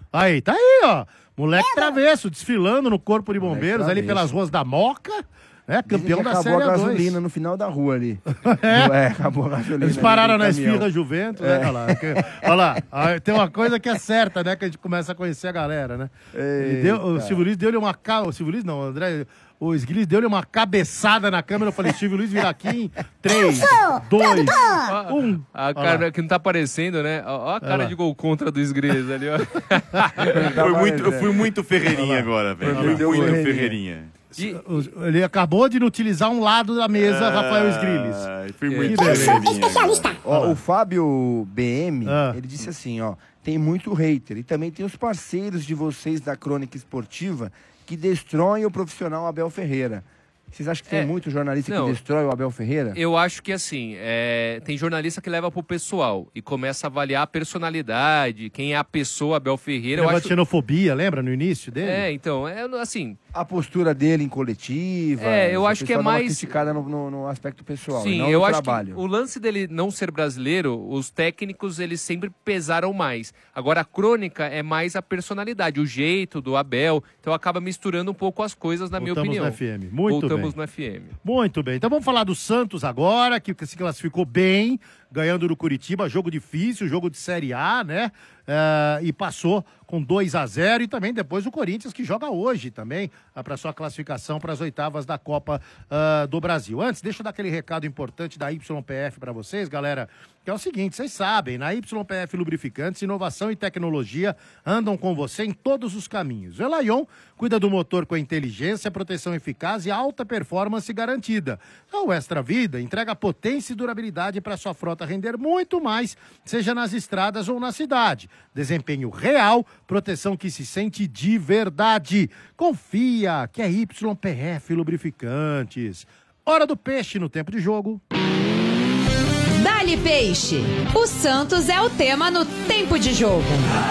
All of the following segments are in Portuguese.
Aí, tá aí, ó. Moleque travesso, desfilando no Corpo de Bombeiros, ali pelas ruas da Moca. Campeão da Série A2. Acabou a gasolina no final da rua ali. Acabou a gasolina. Eles pararam na esfirra Juventus, né? Olha lá. Tem uma coisa que é certa, né? Que a gente começa a conhecer a galera, né? O Silvio Luiz deu-lhe uma... O Silvio Luiz não, o André... O Esguilis deu-lhe uma cabeçada na câmera. Eu falei, Silvio Luiz vira aqui em 3, 2, 1. A cara que não tá aparecendo, né? Olha a cara de gol contra do Esguilis ali, ó. Eu fui muito Ferreirinha agora, velho. Fui muito Ferreirinha. Ele acabou de inutilizar um lado da mesa, Rafael Esgrilis. Fui muito Eu sou especialista. O Fábio BM, ele disse assim, ó, tem muito hater e também tem os parceiros de vocês da Crônica Esportiva que destroem o profissional Abel Ferreira. Vocês acham que tem muito jornalista que destrói o Abel Ferreira? Eu acho que assim, tem jornalista que leva pro pessoal e começa a avaliar a personalidade, quem é a pessoa Abel Ferreira. Leva xenofobia, lembra, no início dele? Então, assim... A postura dele em coletiva. Eu acho que é mais... criticada no aspecto pessoal, sim, não eu no acho trabalho. que o lance dele não ser brasileiro, os técnicos, eles sempre pesaram mais. Agora, a crônica é mais a personalidade, o jeito do Abel. Então, acaba misturando um pouco as coisas, na minha opinião. Voltamos no FM. Voltamos no FM. Muito bem. Então, vamos falar do Santos agora, que se classificou bem, ganhando no Curitiba. Jogo difícil, jogo de Série A, né? E passou com 2-0, e também depois o Corinthians, que joga hoje também para sua classificação para as oitavas da Copa do Brasil. Antes, deixa eu dar aquele recado importante da YPF para vocês, galera, que é o seguinte, vocês sabem, na YPF Lubrificantes, inovação e tecnologia andam com você em todos os caminhos. O Elayon cuida do motor com inteligência, proteção eficaz e alta performance garantida. O Extra Vida entrega potência e durabilidade para sua frota render muito mais, seja nas estradas ou na cidade. Desempenho real, proteção que se sente de verdade. Confia que é YPF Lubrificantes. Hora do peixe no tempo de jogo. Dá-lhe peixe. O Santos é o tema no tempo de jogo.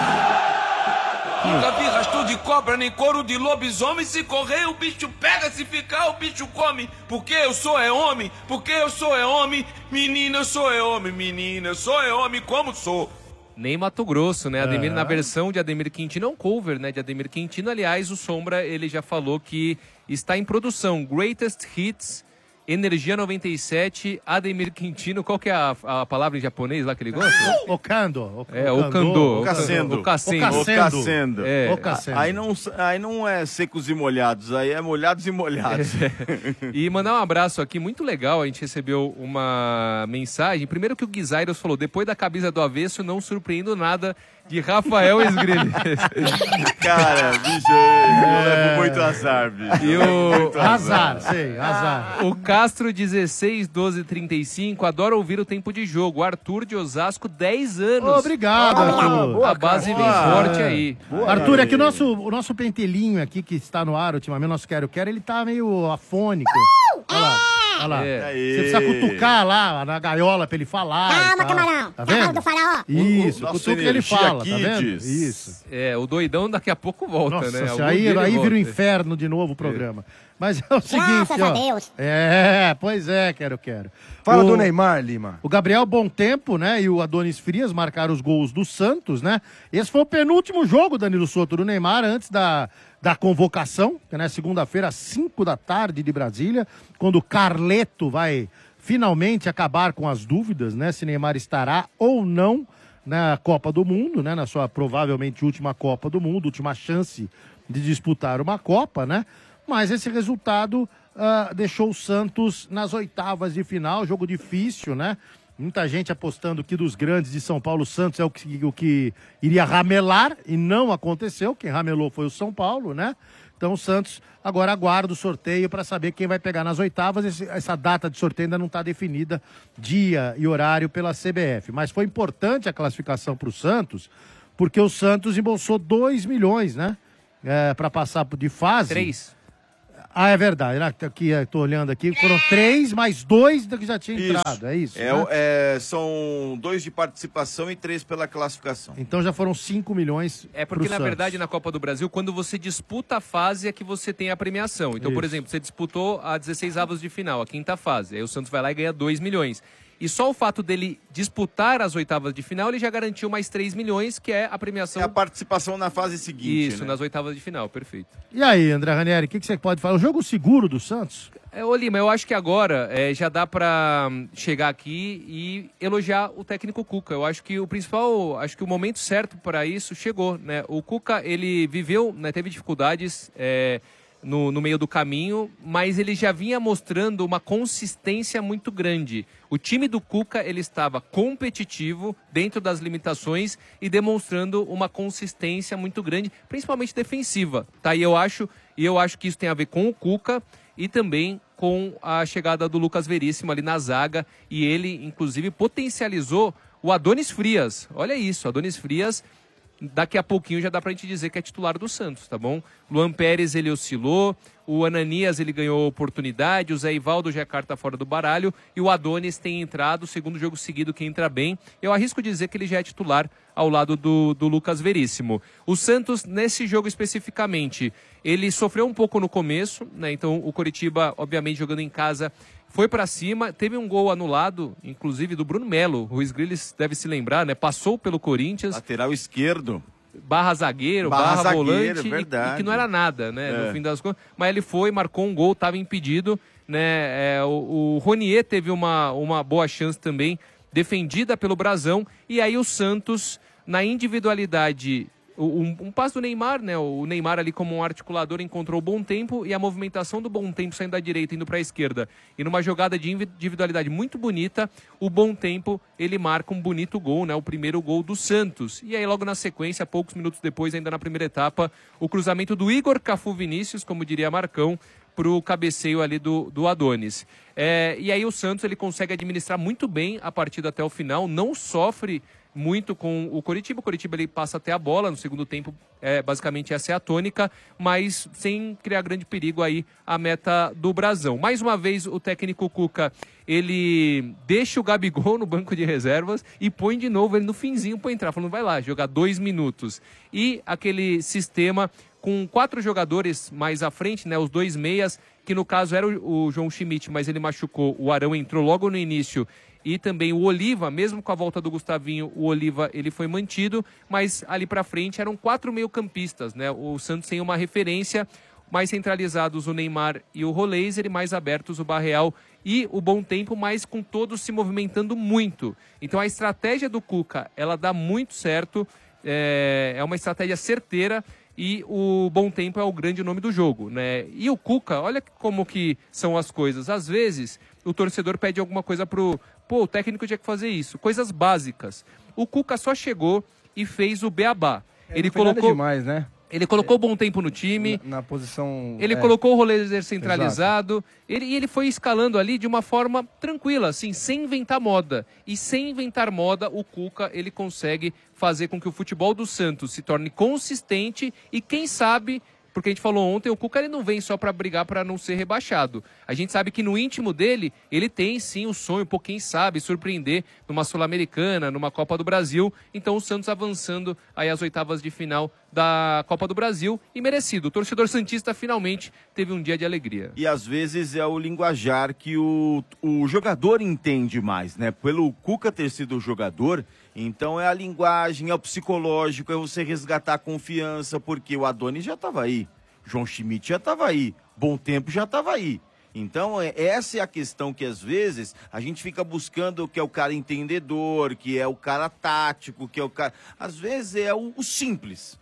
Nunca vi rastro de cobra, nem couro de lobisomem. Se correr, o bicho pega, se ficar, o bicho come. Porque eu sou homem, porque eu sou homem. Menina, eu sou homem, menina, eu sou homem como sou. Nem Mato Grosso, né? Ademir, na versão de Ademir Quintino, é um cover, né? De Ademir Quintino. Aliás, o Sombra, ele já falou que está em produção. Greatest Hits, Energia 97, Ademir Quintino. Qual que é a palavra em japonês lá que ele gosta? Okando. Okando. Okacendo. Okacendo. Aí não é secos e molhados, aí é molhados e molhados. E mandar um abraço aqui, muito legal, a gente recebeu uma mensagem. Primeiro que o Guizairos falou, depois da camisa do avesso, não surpreendo nada de Rafael Esgrilis. Cara, bicho, eu levo muito azar, bicho. E o... Azar. O Castro 161235 adora ouvir o tempo de jogo. Arthur de Osasco, 10 anos. Obrigado, Arthur. A base vem forte aí. Arthur, aqui o nosso pentelinho aqui que está no ar ultimamente, nosso Quero, ele tá meio afônico. Olha lá. Você precisa cutucar lá na gaiola pra ele falar. Calma, camarão. Tá vendo? Do faraó. Isso, cutuca que ele fala, tá vendo? Isso. O doidão daqui a pouco volta, Nossa, né? aí vira o inferno de novo o programa. Mas é o seguinte, Graças a Deus. Pois é, quero. Fala do Neymar, Lima. O Gabriel Bom Tempo, né, e o Adonis Frias marcaram os gols do Santos, né? Esse foi o penúltimo jogo, Danilo Souto, do Neymar, antes da convocação, que é na segunda-feira, às 5 da tarde de Brasília, quando o Carleto vai finalmente acabar com as dúvidas, né, se Neymar estará ou não na Copa do Mundo, né, na sua provavelmente última Copa do Mundo, última chance de disputar uma Copa, né? Mas esse resultado deixou o Santos nas oitavas de final, jogo difícil, né? Muita gente apostando que dos grandes de São Paulo, o Santos é o que iria ramelar, e não aconteceu. Quem ramelou foi o São Paulo, né? Então o Santos agora aguarda o sorteio para saber quem vai pegar nas oitavas. Essa data de sorteio ainda não está definida, dia e horário pela CBF. Mas foi importante a classificação para o Santos, porque o Santos embolsou 2 milhões, né? Para passar de fase. 3. É verdade. Aqui, estou olhando aqui, foram 3 mais 2 que já tinha entrado, é isso? São 2 de participação e 3 pela classificação. Então já foram 5 milhões. É porque, na verdade, na Copa do Brasil, quando você disputa a fase é que você tem a premiação. Então, por exemplo, você disputou a 16 avos de final, a quinta fase. Aí o Santos vai lá e ganha 2 milhões. E só o fato dele disputar as oitavas de final, ele já garantiu mais 3 milhões, que é a premiação... É a participação na fase seguinte, Isso, né? nas oitavas de final, perfeito. E aí, André Ranieri, o que você pode falar? O jogo seguro do Santos? Ô Lima, eu acho que agora já dá pra chegar aqui e elogiar o técnico Cuca. Eu acho que o principal, acho que o momento certo para isso chegou, né? O Cuca, ele viveu, né, teve dificuldades no meio do caminho, mas ele já vinha mostrando uma consistência muito grande. O time do Cuca, ele estava competitivo dentro das limitações e demonstrando uma consistência muito grande, principalmente defensiva, tá? E eu acho que isso tem a ver com o Cuca e também com a chegada do Lucas Veríssimo ali na zaga, e ele, inclusive, potencializou o Adonis Frias. Olha isso, Adonis Frias, daqui a pouquinho já dá pra gente dizer que é titular do Santos, tá bom? Luan Pérez, ele oscilou, o Ananias, ele ganhou oportunidade, o Zé Ivaldo já é carta fora do baralho, e o Adonis tem entrado, segundo jogo seguido que entra bem. Eu arrisco dizer que ele já é titular ao lado do Lucas Veríssimo. O Santos, nesse jogo especificamente, ele sofreu um pouco no começo, né? Então o Coritiba, obviamente, jogando em casa, foi pra cima, teve um gol anulado, inclusive do Bruno Melo. O Ruiz Grilles deve se lembrar, né? Passou pelo Corinthians. Lateral esquerdo. Barra zagueiro, barra volante, verdade. e que não era nada, né? No fim das contas. Mas ele foi, marcou um gol, estava impedido, né? O Ronier teve uma boa chance também, defendida pelo Brasão. E aí o Santos, na individualidade, um passe do Neymar, né? O Neymar ali como um articulador encontrou o Bom Tempo, e a movimentação do Bom Tempo saindo da direita, indo para a esquerda. E numa jogada de individualidade muito bonita, o Bom Tempo, ele marca um bonito gol, né? O primeiro gol do Santos. E aí logo na sequência, poucos minutos depois, ainda na primeira etapa, o cruzamento do Igor Cafu Vinícius, como diria Marcão, pro cabeceio ali do Adonis. E aí o Santos, ele consegue administrar muito bem a partida até o final, não sofre muito com o Coritiba. O Coritiba, ele passa até a bola no segundo tempo, basicamente essa é a tônica, mas sem criar grande perigo aí a meta do Brasão. Mais uma vez o técnico Cuca, ele deixa o Gabigol no banco de reservas e põe de novo ele no finzinho para entrar, falando vai lá, jogar 2 minutos. E aquele sistema com 4 jogadores mais à frente, né, os 2 meias, que no caso era o João Schmidt, mas ele machucou, o Arão entrou logo no início, e também o Oliva, mesmo com a volta do Gustavinho, o Oliva, ele foi mantido, mas ali pra frente eram 4 meio-campistas, né? O Santos tem uma referência, mais centralizados o Neymar e o Roleiser, e mais abertos o Barreal e o Bom Tempo, mas com todos se movimentando muito. Então a estratégia do Cuca, ela dá muito certo, é uma estratégia certeira, e o Bom Tempo é o grande nome do jogo, né? E o Cuca, olha como que são as coisas. Às vezes, o torcedor pede alguma coisa o técnico tinha que fazer isso. Coisas básicas. O Cuca só chegou e fez o beabá. Ele colocou demais, né? Ele colocou o Bom Tempo no time. Na posição... Ele colocou o Roleiser centralizado. Ele foi escalando ali de uma forma tranquila, assim, sem inventar moda. E sem inventar moda, o Cuca, ele consegue fazer com que o futebol do Santos se torne consistente e, quem sabe... Porque a gente falou ontem, o Cuca, ele não vem só para brigar para não ser rebaixado. A gente sabe que no íntimo dele, ele tem sim o sonho, quem sabe, surpreender numa Sul-Americana, numa Copa do Brasil. Então o Santos avançando aí às oitavas de final da Copa do Brasil, e merecido. O torcedor santista finalmente teve um dia de alegria. E às vezes é o linguajar que o jogador entende mais, né? Pelo Cuca ter sido o jogador, então é a linguagem, é o psicológico, é você resgatar a confiança, porque o Adonis já estava aí, João Schmidt já estava aí, Bom Tempo já estava aí. Então, essa é a questão que, às vezes, a gente fica buscando, que é o cara entendedor, que é o cara tático, que é o cara... Às vezes é o simples.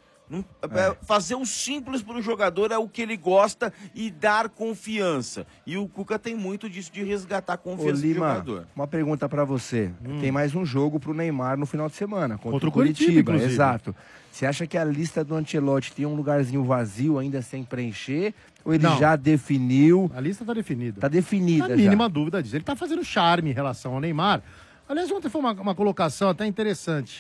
Fazer o simples para o jogador é o que ele gosta e dar confiança. E o Cuca tem muito disso, de resgatar a confiança do jogador. Uma pergunta para você. Tem mais um jogo para o Neymar no final de semana, contra o Coritiba. Exato. Você acha que a lista do Ancelotti tem um lugarzinho vazio ainda sem preencher? Ou ele já definiu? A lista está definida. Está definida já. A mínima dúvida disso. Ele está fazendo charme em relação ao Neymar. Aliás, ontem foi uma colocação até interessante.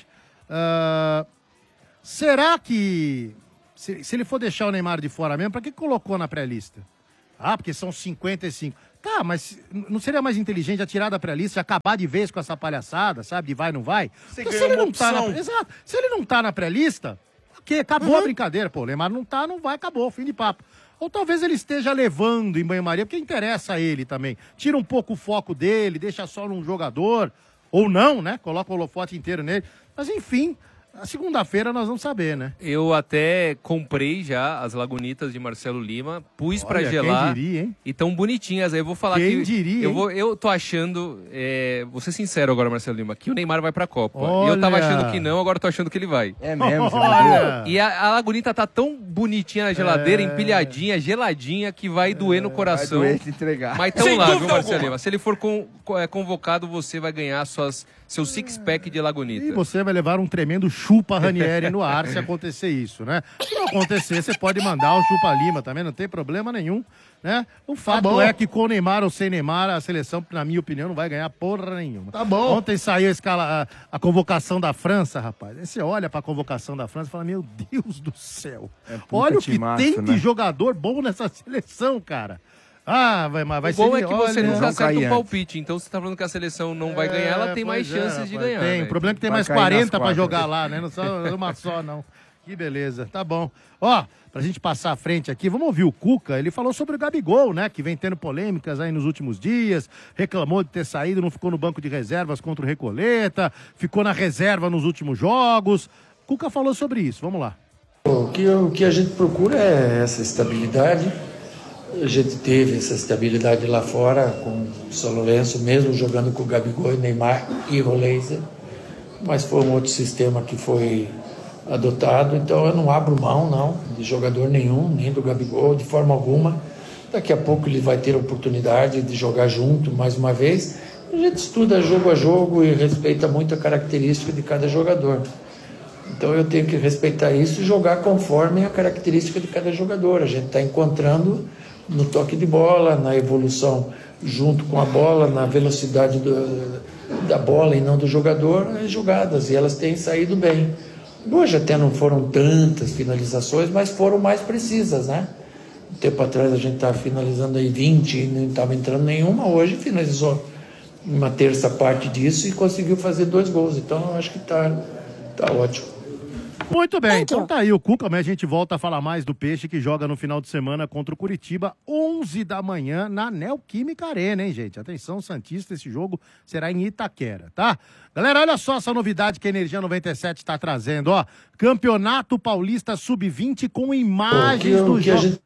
Será que, se ele for deixar o Neymar de fora mesmo, para que colocou na pré-lista? Porque são 55. Tá, mas não seria mais inteligente já tirar da pré-lista, já acabar de vez com essa palhaçada, sabe? De vai, não vai? Você ganhou uma opção. Exato. Se ele não tá na pré-lista, acabou a brincadeira. Pô, o Neymar não tá, não vai, acabou, fim de papo. Ou talvez ele esteja levando em banho-maria, porque interessa a ele também. Tira um pouco o foco dele, deixa só num jogador, ou não, né? Coloca o holofote inteiro nele. Mas enfim, a segunda-feira nós vamos saber, né? Eu até comprei já as Lagunitas de Marcelo Lima, pus pra gelar. Quem diria, hein? E tão bonitinhas. Aí eu vou falar Quem que... diria, eu tô achando, vou ser sincero agora, Marcelo Lima, que o Neymar vai pra Copa. Olha. E eu tava achando que não, agora tô achando que ele vai. É mesmo, você Olha. E a Lagunita tá tão bonitinha na geladeira, empilhadinha, geladinha, que vai doer no coração. Vai doer se entregar. Mas tão Sem lá, viu, dúvida Marcelo alguma. Lima? Se ele for convocado, você vai ganhar seu six-pack de Lagunita. E você vai levar um tremendo chupa Ranieri no ar se acontecer isso, né? Se não acontecer, você pode mandar o chupa Lima também, não tem problema nenhum, né? O fato é que com Neymar ou sem Neymar, a seleção, na minha opinião, não vai ganhar porra nenhuma. Tá bom. Ontem saiu a convocação da França, rapaz. Aí você olha pra convocação da França e fala, meu Deus do céu. Olha o que timaço, tem de né? jogador bom nessa seleção, cara. Ah, vai O ser... bom é que você olha, nunca acerta cair um palpite. Então, você tá falando que a seleção não vai ganhar, ela tem mais pois chances de rapaz, ganhar. Tem, né? o problema é que tem Vai mais cair nas 40 pra quartas. jogar lá, né? Não só uma só, não. Que beleza, tá bom. Ó, pra gente passar à frente aqui, vamos ouvir o Cuca. Ele falou sobre o Gabigol, né? Que vem tendo polêmicas aí nos últimos dias. Reclamou de ter saído, não ficou no banco de reservas contra o Recoleta. Ficou na reserva nos últimos jogos. Cuca falou sobre isso, vamos lá. O que a gente procura é essa estabilidade. A gente teve essa estabilidade lá fora com o São Lourenço, mesmo jogando com o Gabigol, Neymar e Roleiser, mas foi um outro sistema que foi adotado, então eu não abro mão não de jogador nenhum, nem do Gabigol, de forma alguma. Daqui a pouco ele vai ter a oportunidade de jogar junto mais uma vez. A gente estuda jogo a jogo e respeita muito a característica de cada jogador. Então eu tenho que respeitar isso e jogar conforme a característica de cada jogador. A gente está encontrando no toque de bola, na evolução junto com a bola, na velocidade da bola e não do jogador, as jogadas, e elas têm saído bem. Hoje até não foram tantas finalizações, mas foram mais precisas, né? Um tempo atrás a gente estava finalizando aí 20 e não estava entrando nenhuma, hoje finalizou uma terça parte disso e conseguiu fazer 2 gols, então eu acho que tá ótimo. Muito bem, então tá aí o Cuca, mas a gente volta a falar mais do Peixe que joga no final de semana contra o Curitiba, 11 da manhã na Neoquímica Arena, hein, gente? Atenção, Santista, esse jogo será em Itaquera, tá? Galera, olha só essa novidade que a Energia 97 tá trazendo, ó. Campeonato Paulista Sub-20 com imagens do jogo.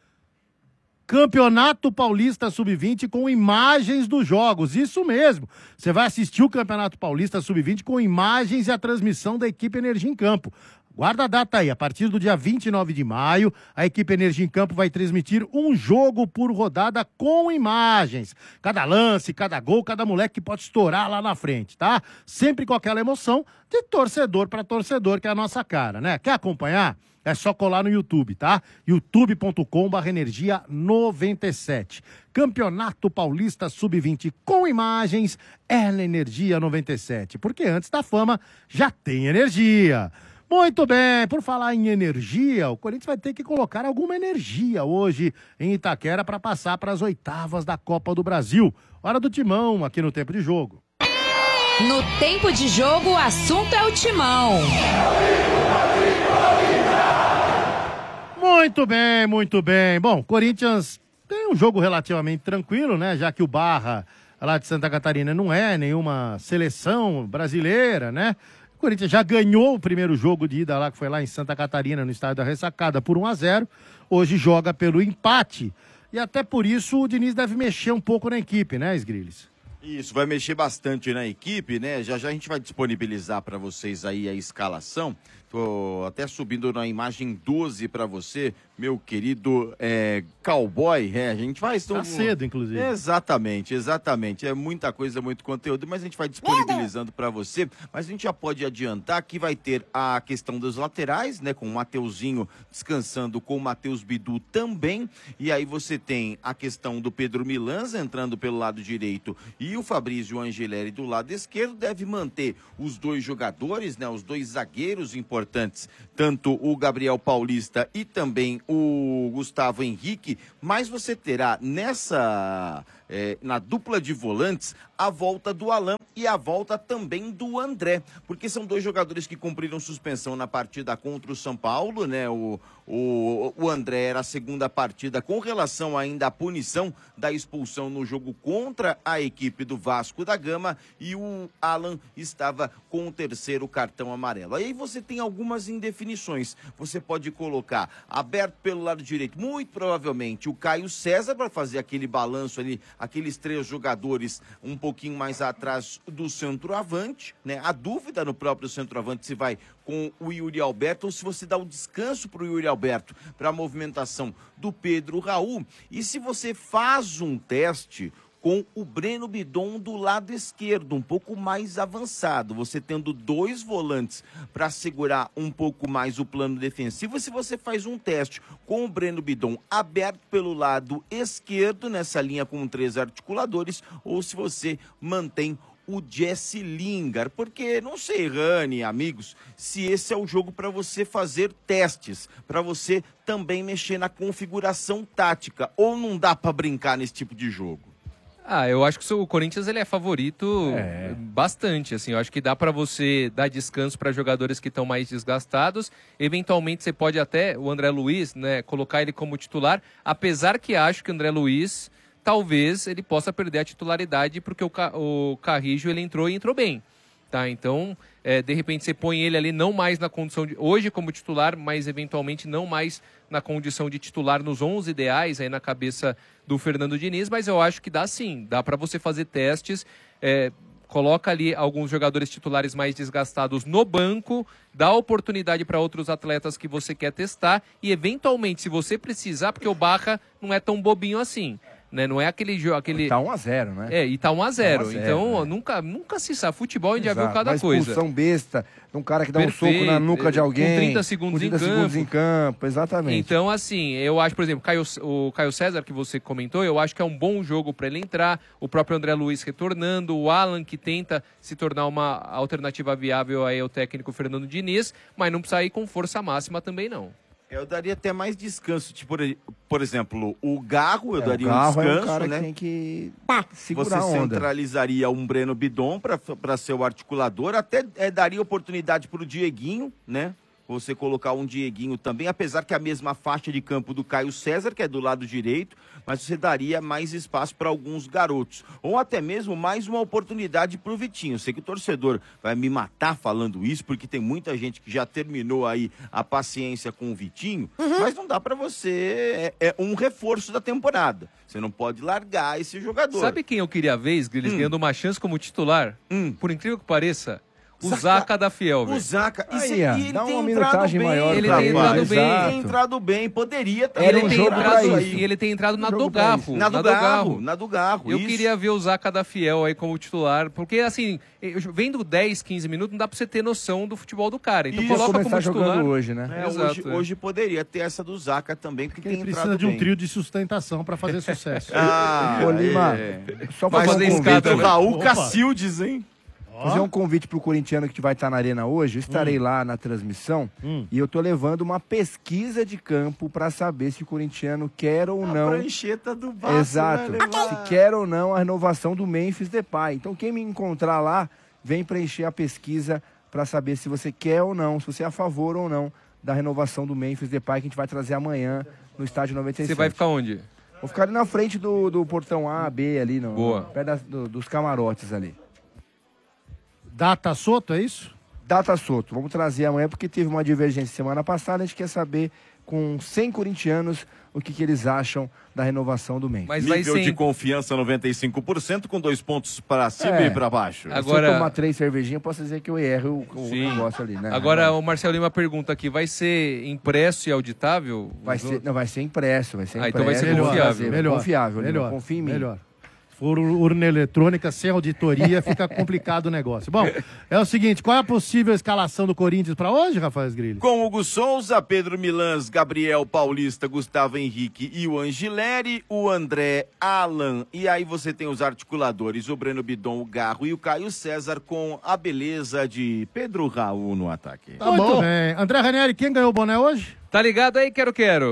Campeonato Paulista Sub-20 com imagens dos jogos, isso mesmo. Você vai assistir o Campeonato Paulista Sub-20 com imagens e a transmissão da equipe Energia em Campo. Guarda a data aí, a partir do dia 29 de maio, a equipe Energia em Campo vai transmitir um jogo por rodada com imagens. Cada lance, cada gol, cada moleque que pode estourar lá na frente, tá? Sempre com aquela emoção de torcedor para torcedor, que é a nossa cara, né? Quer acompanhar? É só colar no YouTube, tá? youtube.com/energia97. Campeonato Paulista Sub-20 com imagens é na Energia 97. Porque antes da fama, já tem energia. Muito bem, por falar em energia, o Corinthians vai ter que colocar alguma energia hoje em Itaquera para passar para as oitavas da Copa do Brasil. Hora do Timão aqui no Tempo de Jogo. No Tempo de Jogo, o assunto é o Timão. Muito bem, muito bem. Bom, Corinthians tem um jogo relativamente tranquilo, né? Já que o Barra, lá de Santa Catarina, não é nenhuma seleção brasileira, né? O Corinthians já ganhou o primeiro jogo de ida lá, que foi lá em Santa Catarina, no estádio da Ressacada, por 1-0. Hoje joga pelo empate. E até por isso o Diniz deve mexer um pouco na equipe, né, Sgrilles? Isso, vai mexer bastante na equipe, né? Já já a gente vai disponibilizar para vocês aí a escalação. Tô até subindo na imagem 12 para você, meu querido cowboy. A gente vai... Tá cedo, inclusive. Exatamente. É muita coisa, muito conteúdo, mas a gente vai disponibilizando para você. Mas a gente já pode adiantar que vai ter a questão dos laterais, né? Com o Mateuzinho descansando, com o Matheus Bidu também. E aí você tem a questão do Pedro Milanza entrando pelo lado direito e o Fabrício Angeleri do lado esquerdo. Deve manter os 2 jogadores, né? Os 2 zagueiros importantes, tanto o Gabriel Paulista e também o Gustavo Henrique, mas você terá na dupla de volantes a volta do Alan e e a volta também do André, porque são dois jogadores que cumpriram suspensão na partida contra o São Paulo, né? O André era a segunda partida com relação ainda à punição da expulsão no jogo contra a equipe do Vasco da Gama, e o Alan estava com o terceiro cartão amarelo. Aí você tem algumas indefinições. Você pode colocar aberto pelo lado direito, muito provavelmente o Caio César, para fazer aquele balanço ali, aqueles três jogadores um pouquinho mais atrás do centroavante, né? A dúvida no próprio centroavante se vai com o Yuri Alberto ou se você dá o descanso para o Yuri Alberto para a movimentação do Pedro Raul. E se você faz um teste com o Breno Bidon do lado esquerdo, um pouco mais avançado, você tendo dois volantes para segurar um pouco mais o plano defensivo. E se você faz um teste com o Breno Bidon aberto pelo lado esquerdo, nessa linha com 3 articuladores, ou se você mantém o Jesse Lingard, porque não sei, Rani, amigos, se esse é o jogo para você fazer testes, para você também mexer na configuração tática, ou não dá para brincar nesse tipo de jogo? Eu acho que o Corinthians ele é favorito bastante, assim, eu acho que dá para você dar descanso para jogadores que estão mais desgastados. Eventualmente você pode até, o André Luiz, né, colocar ele como titular, apesar que acho que o André Luiz talvez ele possa perder a titularidade, porque o Carrijo ele entrou bem, tá? Então, de repente você põe ele ali não mais na condição de hoje como titular, mas eventualmente não mais na condição de titular nos 11 ideais aí na cabeça do Fernando Diniz, mas eu acho que dá sim, dá para você fazer testes, coloca ali alguns jogadores titulares mais desgastados no banco, dá oportunidade para outros atletas que você quer testar e eventualmente, se você precisar, porque o Barra não é tão bobinho assim, né? Não é aquele jogo. Tá 1-0, né? E tá 1-0. Então, né? nunca se sabe. Futebol a gente já viu cada coisa. Expulsão besta, de um cara que dá um soco na nuca de alguém. Com 30 segundos, em campo, exatamente. Então, assim, eu acho, por exemplo, o Caio César, que você comentou, eu acho que é um bom jogo para ele entrar. O próprio André Luiz retornando, o Alan, que tenta se tornar uma alternativa viável aí ao técnico Fernando Diniz, mas não precisa ir com força máxima também, não. Eu daria até mais descanso, tipo, por exemplo, o Garro, eu daria um descanso, é um cara né? Que tem que segurar Você a onda. centralizaria um Breno Bidon para ser o articulador, até daria oportunidade para o Dieguinho, né? Você colocar um Dieguinho também, apesar que a mesma faixa de campo do Caio César, que é do lado direito, mas você daria mais espaço para alguns garotos. Ou até mesmo mais uma oportunidade para o Vitinho. Sei que o torcedor vai me matar falando isso, porque tem muita gente que já terminou aí a paciência com o Vitinho, mas não dá para você... É um reforço da temporada. Você não pode largar esse jogador. Sabe quem eu queria ver, Grilis, ganhando uma chance como titular? Por incrível que pareça... O Zaca da Fiel, velho. O Zaca. E dá uma minutagem maior. Ele tem entrado bem. Tem entrado bem, poderia ter. Ele tem entrado na do Garro. Na do Garro. Eu queria ver o Zaca da Fiel aí como titular, porque assim, vendo 10, 15 minutos, não dá pra você ter noção do futebol do cara. Então coloca como titular. Jogando hoje, né? Hoje poderia ter essa do Zaca também, porque tem entrado precisa de um trio de sustentação pra fazer sucesso. Ô, Lima, só pra fazer um convite. O Raul Cacildes, hein? Fazer um convite pro corintiano que vai estar na arena hoje. Eu estarei lá na transmissão e eu tô levando uma pesquisa de campo para saber se o corintiano quer ou não. A prancheta do Vasco. Exato. Né, se quer ou não a renovação do Memphis Depay. Então quem me encontrar lá, vem preencher a pesquisa para saber se você quer ou não, se você é a favor ou não da renovação do Memphis Depay, que a gente vai trazer amanhã no estádio 97. Você vai ficar onde? Vou ficar ali na frente do portão A, B, ali, perto dos camarotes ali. Data Soto, é isso? Data Soto. Vamos trazer amanhã, porque teve uma divergência semana passada. A gente quer saber, com 100 corintianos, o que eles acham da renovação do Memphis. Mas nível de confiança 95%, com 2 pontos para cima e para baixo. Agora... Se eu tomar 3 cervejinhas, posso dizer que eu erro o negócio ali, né? Agora, o Marcelo Lima pergunta aqui, vai ser impresso e auditável? Vai ser impresso, vai ser impresso. Então vai ser confiável. Melhor. Confiável, melhor. Confia em mim. Melhor. Se for urna eletrônica sem auditoria, fica complicado o negócio. Bom, é o seguinte, qual é a possível escalação do Corinthians para hoje, Rafael Grilli? Com Hugo Souza, Pedro Milans, Gabriel Paulista, Gustavo Henrique e o Angileri, o André, Alan, e aí você tem os articuladores, o Breno Bidon, o Garro e o Caio César, com a beleza de Pedro Raul no ataque. Tá muito bem. André Ranieri, quem ganhou o boné hoje? Tá ligado aí, quero. Beleza, amor.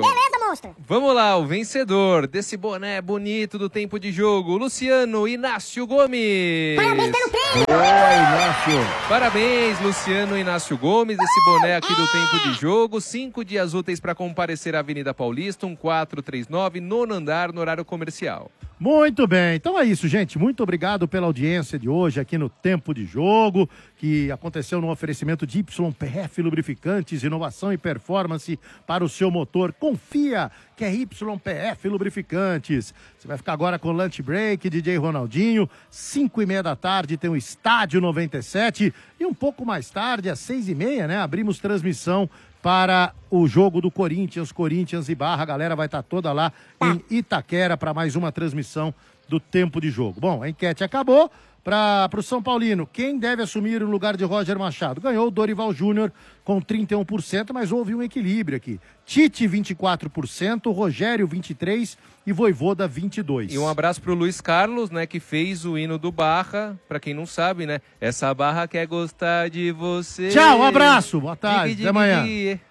monstro. Vamos lá, o vencedor desse boné bonito do tempo de jogo, Luciano Inácio Gomes. Parabéns pelo prêmio. Boa, Inácio. Parabéns, Luciano Inácio Gomes, esse boné aqui do tempo de jogo. 5 dias úteis para comparecer à Avenida Paulista, 1439, 9º andar, no horário comercial. Muito bem, então é isso, gente. Muito obrigado pela audiência de hoje aqui no Tempo de Jogo, que aconteceu no oferecimento de YPF Lubrificantes, inovação e performance para o seu motor. Confia que é YPF Lubrificantes. Você vai ficar agora com Lunch Break, DJ Ronaldinho, 5h30 da tarde tem o Estádio 97 e um pouco mais tarde, às 6h30, né, abrimos transmissão para o jogo do Corinthians e Barra. A galera vai estar toda lá em Itaquera para mais uma transmissão do Tempo de Jogo. Bom, a enquete acabou. Para o São Paulino, quem deve assumir o lugar de Roger Machado? Ganhou o Dorival Júnior com 31%, mas houve um equilíbrio aqui. Tite, 24%, Rogério, 23% e Vojvoda, 22%. E um abraço pro Luiz Carlos, né, que fez o hino do Barra. Pra quem não sabe, né, essa Barra quer gostar de você. Tchau, um abraço, boa tarde, até amanhã.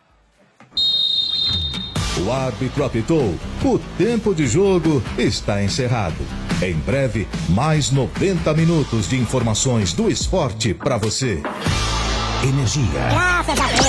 O árbitro apitou, o tempo de jogo está encerrado. Em breve, mais 90 minutos de informações do esporte para você. Energia.